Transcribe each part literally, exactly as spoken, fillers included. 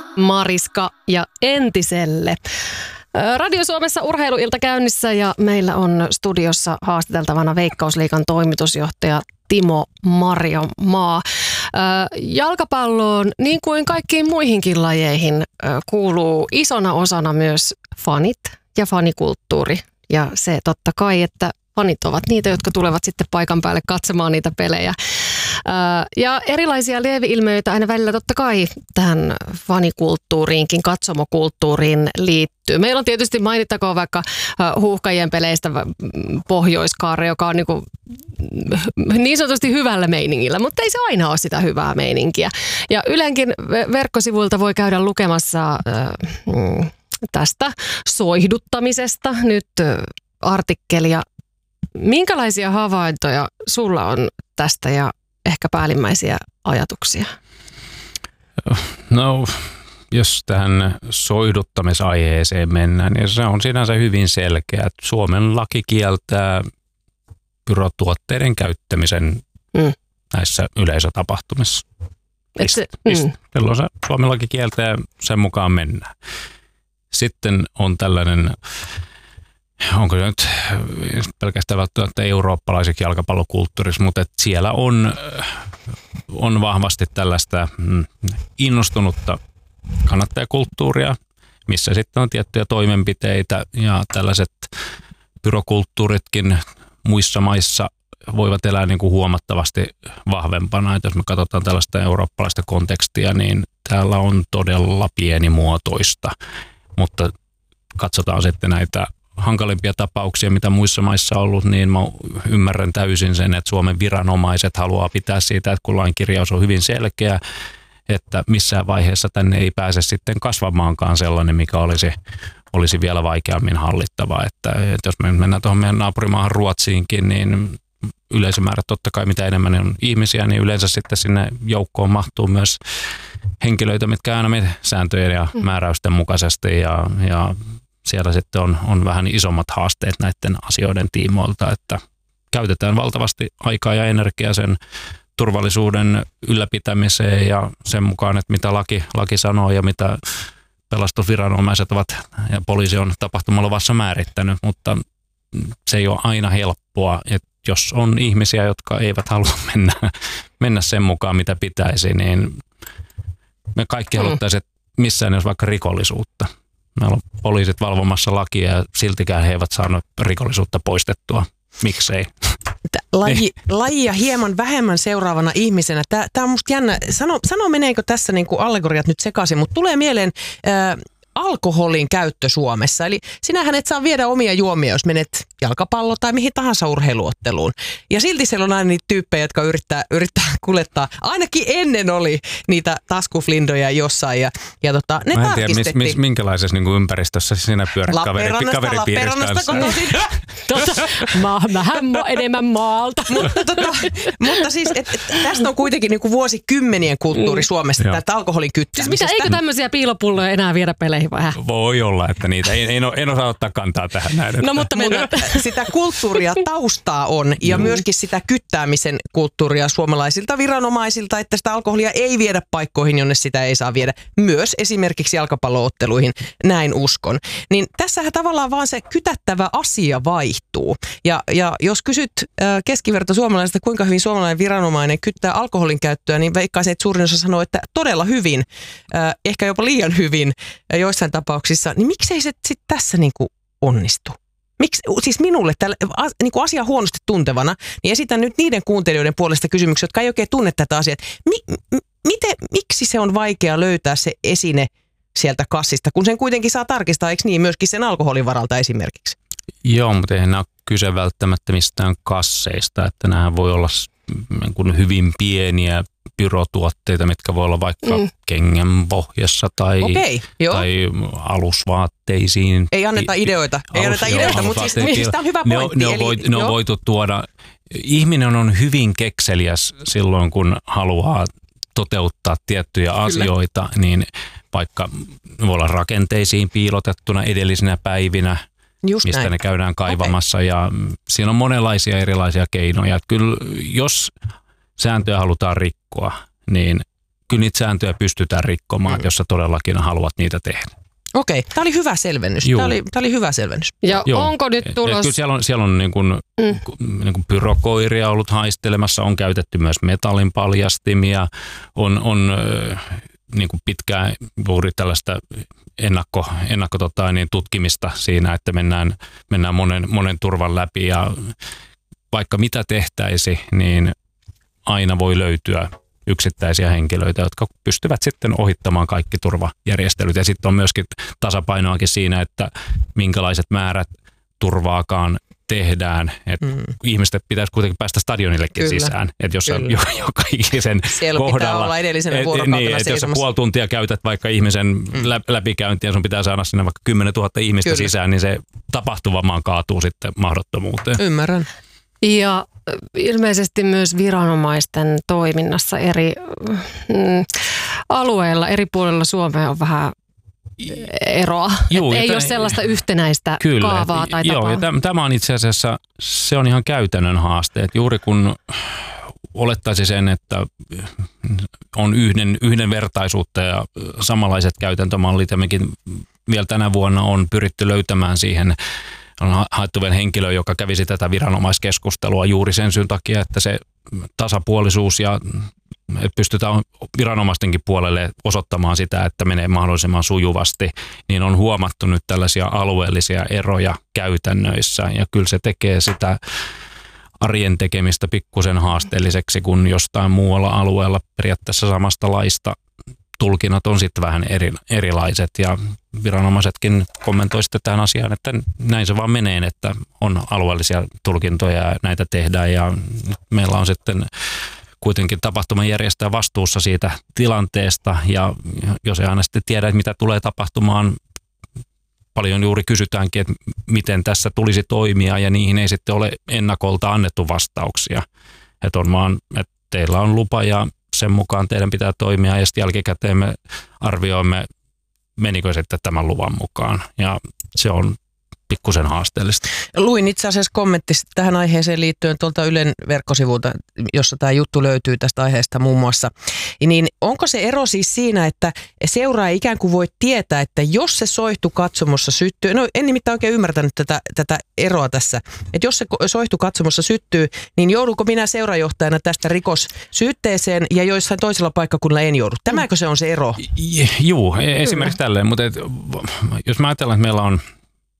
Mariska ja Entiselle. Radio Suomessa urheiluilta käynnissä ja meillä on studiossa haastateltavana Veikkausliigan toimitusjohtaja Timo Marjamaa. Jalkapalloon, niin kuin kaikkiin muihinkin lajeihin, kuuluu isona osana myös fanit ja fanikulttuuri. Ja se totta kai, että fanit ovat niitä, jotka tulevat sitten paikan päälle katsomaan niitä pelejä. Ja erilaisia lieveilmiöitä aina välillä totta kai tähän fanikulttuuriinkin, katsomokulttuuriin liittyy. Meillä on tietysti mainittakoon vaikka Huuhkajien peleistä Pohjois-Kaarre, joka on niin, kuin niin sanotusti hyvällä meiningillä, mutta ei se aina ole sitä hyvää meininkiä. Ja Ylenkin verkkosivuilta voi käydä lukemassa äh, tästä soihduttamisesta nyt artikkelia. Minkälaisia havaintoja sulla on tästä ja ehkä päällimmäisiä ajatuksia? No, jos tähän soihduttamisaiheeseen mennään, niin se on sinänsä hyvin selkeä. Suomen laki kieltää pyrotuotteiden käyttämisen mm. näissä yleisötapahtumissa. Se, mm. Silloin se Suomen laki kieltää, sen mukaan mennään. Sitten on tällainen, onko se nyt pelkästään välttämättä eurooppalaiseksi jalkapallokulttuurissa, mutta että siellä on, on vahvasti tällaista innostunutta kannattajakulttuuria, missä sitten on tiettyjä toimenpiteitä ja tällaiset pyrokulttuuritkin muissa maissa voivat elää niin kuin huomattavasti vahvempana. Että jos me katsotaan tällaista eurooppalaista kontekstia, niin täällä on todella pienimuotoista, mutta katsotaan sitten näitä hankalimpia tapauksia, mitä muissa maissa on ollut, niin mä ymmärrän täysin sen, että Suomen viranomaiset haluaa pitää siitä, että kun lainkirjaus on hyvin selkeä, että missään vaiheessa tänne ei pääse sitten kasvamaankaan sellainen, mikä olisi, olisi vielä vaikeammin hallittava. Että, että jos me mennään tuohon meidän naapurimaahan Ruotsiinkin, niin yleisömäärät totta kai mitä enemmän on ihmisiä, niin yleensä sitten sinne joukkoon mahtuu myös henkilöitä, mitkä aina me sääntöjen ja määräysten mukaisesti ja, ja siellä sitten on, on vähän isommat haasteet näiden asioiden tiimoilta, että käytetään valtavasti aikaa ja energiaa sen turvallisuuden ylläpitämiseen ja sen mukaan, että mitä laki, laki sanoo ja mitä pelastusviranomaiset ovat ja poliisi on tapahtumaluvassa määrittänyt, mutta se ei ole aina helppoa, että jos on ihmisiä, jotka eivät halua mennä, mennä sen mukaan, mitä pitäisi, niin me kaikki mm. haluttaisiin, että missään jos vaikka rikollisuutta. Meillä on poliisit valvomassa lakia ja siltikään he eivät saanut rikollisuutta poistettua. Miksei? Laji, lajia hieman vähemmän seuraavana ihmisenä. Tämä on musta jännä. Sano, sano meneekö tässä niin kuin allegoriat nyt sekaisin, mutta tulee mieleen ää, alkoholin käyttö Suomessa. Eli sinähän et saa viedä omia juomia, jos menet jalkapallo- tai mihin tahansa urheiluotteluun. Ja silti siellä on aina niitä tyyppejä, jotka yrittää, yrittää kuljettaa. Ainakin ennen oli niitä taskuflindoja jossain. Ja, ja tota, ne Mä en tarkistettiin. tiedä, mis, mis, minkälaisessa niin kuin ympäristössä sinä pyörät kaveri, kaveripiirissä kanssa. Tota, mä, mähän mä enemmän maalta. mutta, tota, mutta siis, et, et, tästä on kuitenkin niin kuin vuosikymmenien kulttuuri Suomessa, mm. tätä alkoholin kyttäämisestä. Siis mitä, eikö tämmöisiä piilopulloja enää viedä peleihin vähän? Voi olla, että niitä. En, en, en osaa ottaa kantaa tähän näin. No mutta mennään. Sitä kulttuuria taustaa on ja mm. myöskin sitä kyttäämisen kulttuuria suomalaisilta viranomaisilta, että sitä alkoholia ei viedä paikkoihin, jonne sitä ei saa viedä. Myös esimerkiksi jalkapallootteluihin, näin uskon. Niin tässähän tavallaan vaan se kytättävä asia vaihtuu. Ja, ja jos kysyt äh, keskiverto suomalaisilta, kuinka hyvin suomalainen viranomainen kyttää alkoholin käyttöä, niin veikkaisin, että suurin osa sanoo, että todella hyvin, äh, ehkä jopa liian hyvin äh, joissain tapauksissa. Niin miksei se sitten tässä niinku onnistu? Miksi, siis minulle tällä, niin kuin asia huonosti tuntevana, niin esitän nyt niiden kuuntelijoiden puolesta kysymyksiä, jotka ei oikein tunne tätä asiaa. Mi, miten, miksi se on vaikea löytää se esine sieltä kassista, kun sen kuitenkin saa tarkistaa, eikö niin, myöskin sen alkoholin varalta esimerkiksi? Joo, mutta eihän nämä ole kyse välttämättä mistään kasseista, että nämä voi olla hyvin pieniä pyrotuotteita, mitkä voi olla vaikka mm. kengän pohjassa tai, okay, tai alusvaatteisiin. Ei anneta ideoita, ei anneta ideoita, mutta siis, siis tämä on hyvä pointti. Ne, ne, on, eli, voit, ne on voitu tuoda. Ihminen on hyvin kekseliäs silloin, kun haluaa toteuttaa tiettyjä Kyllä. asioita, niin vaikka voi olla rakenteisiin piilotettuna edellisinä päivinä, Just mistä näin. Ne käydään kaivamassa okay. ja siinä on monenlaisia erilaisia keinoja. Kyllä jos sääntöjä halutaan rikkoa, niin kyllä niitä sääntöjä pystytään rikkomaan, mm. jos sä todellakin haluat niitä tehdä. Okei, tämä oli hyvä selvennys. Tämä oli, tämä oli hyvä selvennys. Ja Joo. onko nyt tulos? Kyllä siellä on, siellä on niin kuin, mm. niin kuin pyrokoiria ollut haistelemassa, on käytetty myös metallin paljastimia, on, on niin kuin pitkään juuri tällaista ennakko, ennakko tota, niin tutkimista siinä, että mennään, mennään monen, monen turvan läpi ja vaikka mitä tehtäisi, niin aina voi löytyä yksittäisiä henkilöitä, jotka pystyvät sitten ohittamaan kaikki turvajärjestelyt. Ja sitten on myöskin tasapainoakin siinä, että minkälaiset määrät turvaakaan tehdään. Että mm. ihmiset pitäisi kuitenkin päästä stadionillekin kyllä, sisään. Että jos on joka ikisen siellä kohdalla. Pitää olla edellisenä vuorokautena niin, että jos sä puoli tuntia käytät vaikka ihmisen mm. läpikäyntiä ja sun pitää saada sinne vaikka kymmenen tuhatta ihmistä kyllä. sisään, niin se tapahtuva maan kaatuu sitten mahdottomuuteen. Ymmärrän. Ja ilmeisesti myös viranomaisten toiminnassa eri mm, alueilla, eri puolilla Suomea on vähän eroa. Juu, ei tämän, ole sellaista yhtenäistä kyllä, kaavaa tai joo, tapaa. Ja täm, tämä on itse asiassa, se on ihan käytännön haaste. Että juuri kun olettaisi sen, että on yhden, yhdenvertaisuutta ja samanlaiset käytäntömallit, ja mekin vielä tänä vuonna on pyritty löytämään siihen, on haettu vielä henkilö, joka kävisi tätä viranomaiskeskustelua juuri sen syyn takia, että se tasapuolisuus ja että pystytään viranomaistenkin puolelle osoittamaan sitä, että menee mahdollisimman sujuvasti, niin on huomattu nyt tällaisia alueellisia eroja käytännöissä. Ja kyllä se tekee sitä arjen tekemistä pikkusen haasteelliseksi, kun jostain muualla alueella periaatteessa samasta laista tulkinnat on sitten vähän eri, erilaiset ja viranomaisetkin kommentoivat sitten tähän asiaan, että näin se vaan menee, että on alueellisia tulkintoja ja näitä tehdään ja meillä on sitten kuitenkin tapahtuman järjestäjä vastuussa siitä tilanteesta ja jos ei aina sitten tiedä, että mitä tulee tapahtumaan, paljon juuri kysytäänkin, että miten tässä tulisi toimia ja niihin ei sitten ole ennakolta annettu vastauksia. Että on vaan, että teillä on lupa ja sen mukaan teidän pitää toimia ja sitten jälkikäteen me arvioimme, menikö sitten tämän luvan mukaan ja se on pikkusen haasteellista. Luin itse asiassa kommentti tähän aiheeseen liittyen tuolta Ylen verkkosivulta, jossa tämä juttu löytyy tästä aiheesta muun muassa. Niin onko se ero siis siinä, että seuraaja ikään kuin voi tietää, että jos se soihtu katsomossa syttyy, no en nimittäin oikein ymmärtänyt tätä, tätä eroa tässä, että jos se soihtu katsomossa syttyy, niin joudunko minä seurajohtajana tästä rikossyytteeseen ja joissain toisella paikkakunnalla en joudu? Tämäkö se on se ero? Joo, esimerkiksi tälleen, mutta et, jos mä ajatellaan, että meillä on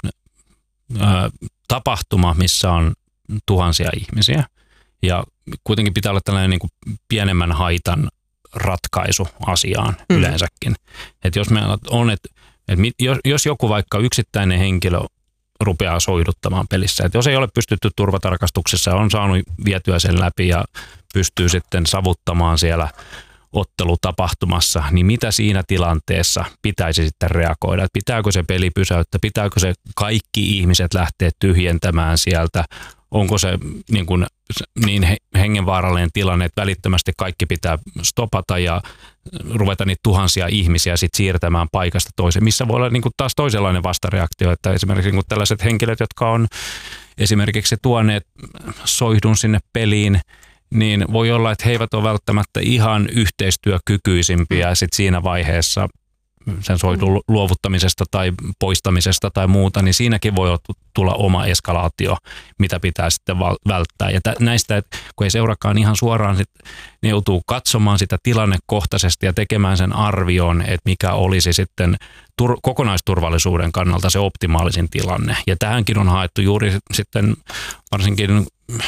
tapahtuma, missä on tuhansia ihmisiä ja kuitenkin pitää olla tällainen niin kuin pienemmän haitan ratkaisu asiaan mm. yleensäkin. Että jos meillä on, että, että jos, jos joku vaikka yksittäinen henkilö rupeaa soihduttamaan pelissä, että jos ei ole pystytty turvatarkastuksessa ja on saanut vietyä sen läpi ja pystyy sitten savuttamaan siellä ottelutapahtumassa, niin mitä siinä tilanteessa pitäisi sitten reagoida? Että pitääkö se peli pysäyttää? Pitääkö se kaikki ihmiset lähteä tyhjentämään sieltä? Onko se niin, kuin, niin hengenvaarallinen tilanne, että välittömästi kaikki pitää stopata ja ruveta niitä tuhansia ihmisiä sit siirtämään paikasta toiseen, missä voi olla niin kuin taas toisenlainen vastareaktio, että esimerkiksi niin kuin tällaiset henkilöt, jotka on esimerkiksi tuoneet soihdun sinne peliin, niin voi olla, että he eivät ole välttämättä ihan yhteistyökykyisimpiä sit siinä vaiheessa sen soidun luovuttamisesta tai poistamisesta tai muuta, niin siinäkin voi tulla oma eskalaatio, mitä pitää sitten välttää. Ja näistä, kun ei seurakaan ihan suoraan, ne joutuu katsomaan sitä tilannekohtaisesti ja tekemään sen arvion, että mikä olisi sitten tur- kokonaisturvallisuuden kannalta se optimaalisin tilanne. Ja tähänkin on haettu juuri sitten varsinkin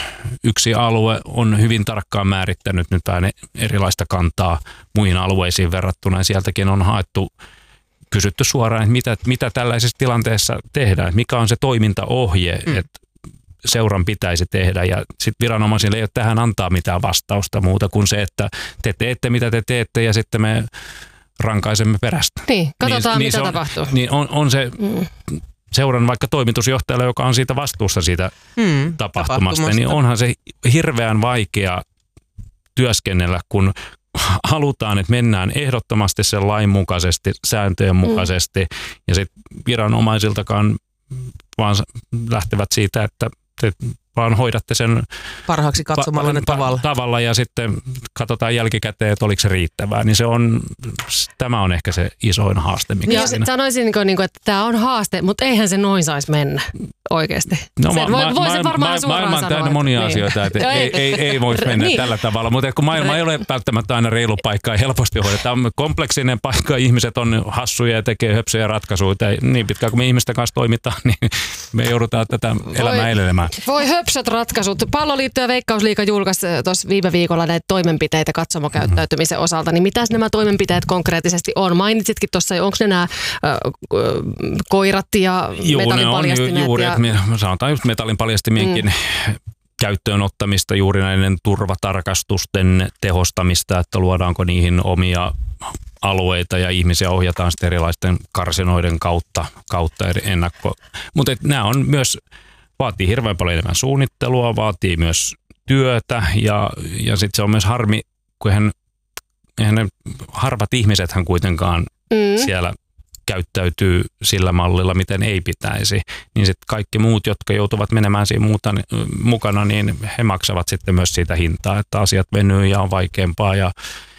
yksi alue on hyvin tarkkaan määrittänyt nyt vähän erilaista kantaa muihin alueisiin verrattuna. Ja sieltäkin on haettu, kysytty suoraan, että mitä, mitä tällaisessa tilanteessa tehdään, mikä on se toimintaohje, mm. että seuran pitäisi tehdä. Ja sitten viranomaisille ei ole tähän antaa mitään vastausta muuta kuin se, että te teette mitä te teette ja sitten me rankaisemme perästä. Niin, katsotaan niin, mitä niin on, tapahtuu. Niin on, on se mm. seuran vaikka toimitusjohtajalle, joka on siitä vastuussa siitä mm, tapahtumasta, tapahtumasta, niin onhan se hirveän vaikea työskennellä, kun halutaan, että mennään ehdottomasti sen lain mukaisesti, sääntöjen mukaisesti, mm. ja sitten viranomaisiltakaan vaan lähtevät siitä, että te vaan hoidatte sen parhaaksi katsomallanne pa- pa- tavalla. tavalla ja sitten katsotaan jälkikäteen, että oliko se riittävää. Niin se on, tämä on ehkä se isoin haaste, mikä Ja siinä. sanoisin, että tämä on haaste, mutta eihän se noin saisi mennä oikeasti. No, Sen voi, ma- voi se ma- varmaan ma- suoraan maailma on sanoa. täynnä monia niin. asioita, että Joo, ei, ei, ei voisi mennä niin. tällä tavalla, mutta kun maailma ei ole välttämättä aina reilu paikka ja helposti hoidetaan. On kompleksinen paikka, ihmiset on hassuja ja tekee höpsöjä ratkaisuja. Niin pitkään kuin me ihmisten kanssa toimitaan, niin me joudutaan tätä elämää elelemään. Voi höpsöt ratkaisut. Palloliitto ja Veikkausliiga julkaisi tuossa viime viikolla näitä toimenpiteitä katsomokäyttäytymisen osalta. Niin mitäs nämä toimenpiteet konkreettisesti on? Mainitsitkin tuossa, onko ne nämä äh, koirat ja metallinpaljastimet? Ju, juuri, ja... että me sanotaan just metallinpaljastimienkin mm. käyttöön ottamista, juuri näiden turvatarkastusten tehostamista, että luodaanko niihin omia alueita ja ihmisiä ohjataan sitten erilaisten karsinoiden kautta, kautta ennakko. Mutta nämä on myös, vaatii hirveän paljon enemmän suunnittelua, vaatii myös työtä ja, ja sitten se on myös harmi, kun eihän, eihän ne harvat ihmisethän kuitenkaan mm. siellä käyttäytyy sillä mallilla, miten ei pitäisi, niin sitten kaikki muut, jotka joutuvat menemään siinä muuta, mukana, niin he maksavat sitten myös siitä hintaa, että asiat venyy ja on vaikeampaa ja,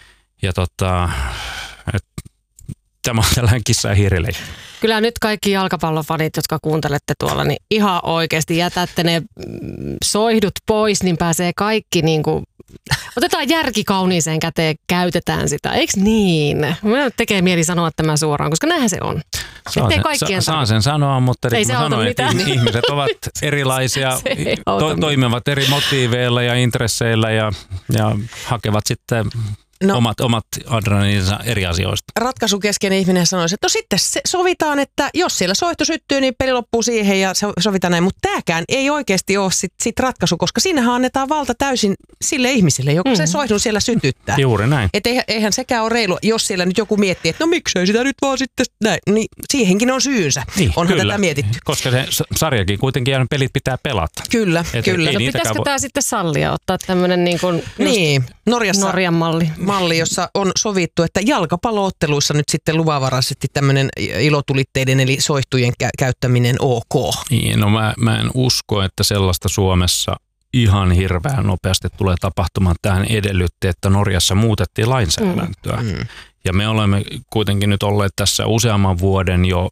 ja tota, et, tämä on tällainen kissa ja hiirileikki. Kyllä nyt kaikki jalkapallofanit, jotka kuuntelette tuolla, niin ihan oikeasti jätätte ne soihdut pois, niin pääsee kaikki niin kuin, otetaan järki kauniiseen käteen, käytetään sitä. Eikö niin? Mä tekee mieli sanoa tämän suoraan, koska näinhän se on. Saa sen, sa, saa sen sanoa, mutta ei niin kuin sanoin, että ihmiset ovat erilaisia, to, toimivat eri motiiveilla ja intresseillä ja, ja hakevat sitten No, omat, omat adrenaliininsa eri asioista. Ratkaisukeskeinen ihminen sanoisi, että no sitten se sovitaan, että jos siellä soihtu syttyy, niin peli loppuu siihen ja sovitaan näin. Mutta tämäkään ei oikeasti ole sit, sit ratkaisu, koska sinnehän annetaan valta täysin sille ihmiselle, joka mm. se soihdun siellä sytyttää. Juuri näin. Et eihän, eihän sekään ole reilu, jos siellä nyt joku miettii, että no miksei sitä nyt vaan sitten näin. Niin siihenkin on syynsä. Niin, onhan kyllä. Tätä mietitty. Koska se sarjakin kuitenkin ja pelit pitää pelata. Kyllä, Et kyllä. No, pitäisikö tämä sitten sallia, ottaa tämmöinen niin kuin niin, Norjassa Norjan malli? malli, jossa on sovittu, että jalkapallootteluissa nyt sitten luvanvaraisesti tämmöinen ilotulitteiden eli soihtujen kä- käyttäminen ok. Niin, no mä, mä en usko, että sellaista Suomessa ihan hirveän nopeasti tulee tapahtumaan. Tähän edellytti, että Norjassa muutettiin lainsäädäntöä. Mm. Mm. Ja me olemme kuitenkin nyt olleet tässä useamman vuoden jo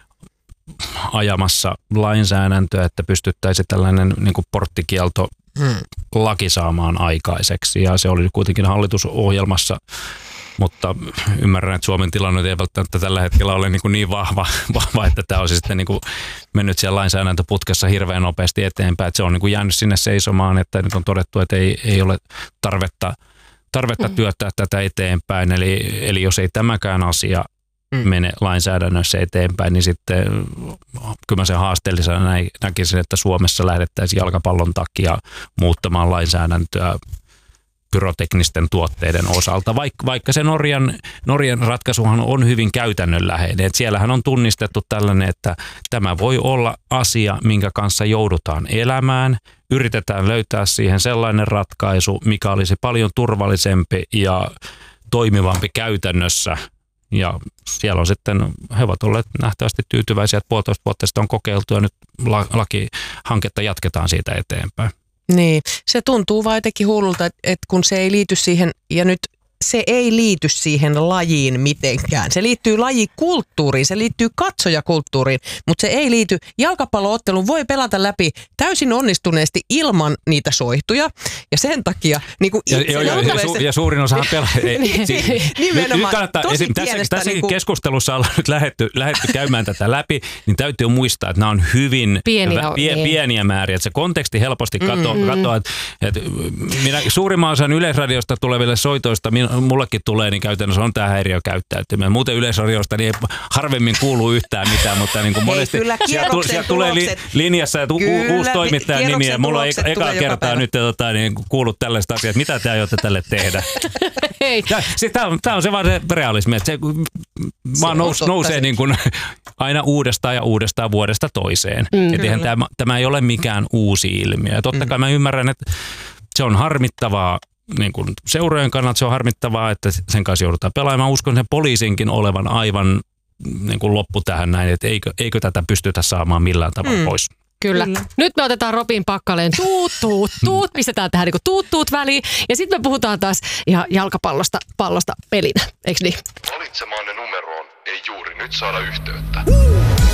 ajamassa lainsäädäntöä, että pystyttäisiin tällainen niin kuin porttikielto Hmm. laki saamaan aikaiseksi ja se oli kuitenkin hallitusohjelmassa, mutta ymmärrän, että Suomen tilanne ei välttämättä tällä hetkellä ole niin, niin vahva, vahva, että tämä olisi sitten niin kuin mennyt siellä lainsäädäntöputkessa hirveän nopeasti eteenpäin, että se on niin kuin jäänyt sinne seisomaan, että nyt on todettu, että ei, ei ole tarvetta, tarvetta hmm. työttää tätä eteenpäin, eli, eli jos ei tämäkään asia Mm. mene lainsäädännössä eteenpäin, niin sitten kyllä mä sen haasteellisena näkisin, että Suomessa lähdettäisiin jalkapallon takia muuttamaan lainsäädäntöä pyroteknisten tuotteiden osalta, vaikka, vaikka se Norjan, Norjan ratkaisuhan on hyvin käytännönläheinen. Et siellähän on tunnistettu tällainen, että tämä voi olla asia, minkä kanssa joudutaan elämään. Yritetään löytää siihen sellainen ratkaisu, mikä olisi paljon turvallisempi ja toimivampi käytännössä. Ja siellä on sitten, he ovat olleet nähtävästi tyytyväisiä, että puolitoista vuotta sitten on kokeiltu ja nyt lakihanketta jatketaan siitä eteenpäin. Niin, se tuntuu vaan jotenkin hullulta, että, että kun se ei liity siihen, ja nyt se ei liity siihen lajiin mitenkään. Se liittyy lajikulttuuriin, se liittyy katsojakulttuuriin, mutta se ei liity. Jalkapalloottelun voi pelata läpi täysin onnistuneesti ilman niitä soihtuja. Ja sen takia niin kuin itse... Ja, ja, ja, su, ja suurin osahan pelaa. Nimenomaan. Nyt kannattaa, esim, tässä, tässäkin niin kuin... keskustelussa ollaan nyt lähdetty, lähdetty käymään tätä läpi, niin täytyy muistaa, että nämä on hyvin pieniä, vä, pie, niin. pieniä määriä. Että se konteksti helposti katoaa. Mm-hmm. Kato, että, että minä, suurimman osan Yleisradiosta tuleville soitoista mullekin tulee, niin käytännössä on tämä häiriökäyttäytyminen. Muuten Yleisradiosta niin ei harvemmin kuulu yhtään mitään, mutta niin kuin monesti sieltä sieltä tulee li, linjassa että u, uusi toimittajan nimi ja mulla on eka, eka kertaa nyt tota, niin kuullut tällaista asiaa, että mitä te aiotte tälle tehdä. Tämä on, on se vaan se realismi, että se vaan nous, nousee niin kuin aina uudestaan ja uudestaan vuodesta toiseen. Mm, et eihän tämä, tämä ei ole mikään uusi ilmiö. Ja totta kai mä ymmärrän, että se on harmittavaa niin kuin seurojen kannalta, se on harmittavaa, että sen kanssa joudutaan pelaamaan. Mä uskon sen poliisinkin olevan aivan niin kuin loppu tähän näin, että eikö, eikö tätä pystytä saamaan millään tavalla mm. pois. Kyllä. Kyllä. Nyt me otetaan Robin Pakkaleen tuut, tuut, tuut. Pistetään tähän niinku tuut, tuut väliin. Ja sitten me puhutaan taas ihan jalkapallosta pallosta pelinä. Eikö niin? Valitsemaanne numeroon ei juuri nyt saada yhteyttä.